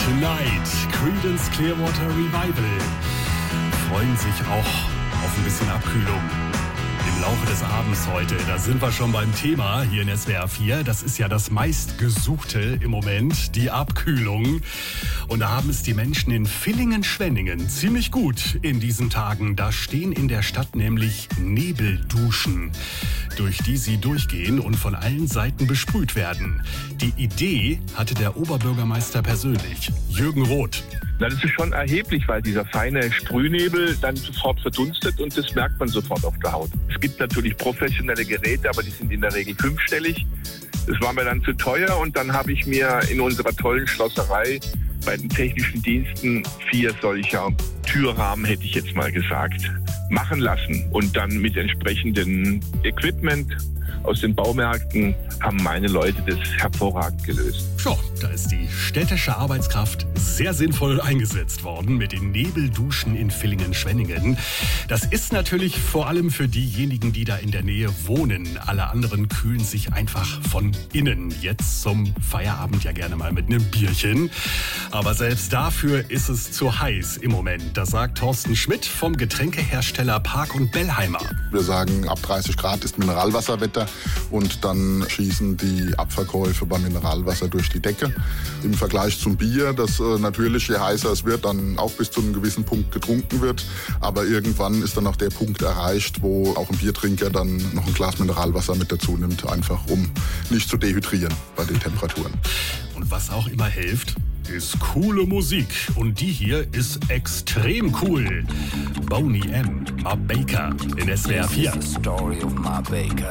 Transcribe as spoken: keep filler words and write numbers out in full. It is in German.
Tonight, Creedence Clearwater Revival, freuen sich auch auf ein bisschen Abkühlung. Im Laufe des Abends heute, da sind wir schon beim Thema hier in S W R vier. Das ist ja das meistgesuchte im Moment, die Abkühlung. Und da haben es die Menschen in Villingen-Schwenningen ziemlich gut in diesen Tagen. Da stehen in der Stadt nämlich Nebelduschen, durch die sie durchgehen und von allen Seiten besprüht werden. Die Idee hatte der Oberbürgermeister persönlich, Jürgen Roth. Das ist schon erheblich, weil dieser feine Sprühnebel dann sofort verdunstet und das merkt man sofort auf der Haut. Es gibt natürlich professionelle Geräte, aber die sind in der Regel fünfstellig. Das war mir dann zu teuer und dann habe ich mir in unserer tollen Schlosserei bei den technischen Diensten vier solcher Türrahmen, hätte ich jetzt mal gesagt, machen lassen. Und dann mit entsprechendem Equipment aus den Baumärkten haben meine Leute das hervorragend gelöst. Ja, da ist die städtische Arbeitskraft sehr sinnvoll eingesetzt worden mit den Nebelduschen in Villingen-Schwenningen. Das ist natürlich vor allem für diejenigen, die da in der Nähe wohnen. Alle anderen kühlen sich einfach von innen. Jetzt zum Feierabend ja gerne mal mit einem Bierchen. Aber selbst dafür ist es zu heiß im Moment. Das sagt Thorsten Schmidt vom Getränkehersteller Park und Bellheimer. Wir sagen, ab dreißig Grad ist Mineralwasserwetter und dann schießen die Abverkäufe beim Mineralwasser durch die Decke. Im Vergleich zum Bier, das äh, natürlich, je heißer es wird, dann auch bis zu einem gewissen Punkt getrunken wird. Aber irgendwann ist dann auch der Punkt erreicht, wo auch ein Biertrinker dann noch ein Glas Mineralwasser mit dazu nimmt, einfach um nicht zu dehydrieren bei den Temperaturen. Und was auch immer hilft, ist coole Musik. Und die hier ist extrem cool. Boney M. Ma Baker in S W R vier.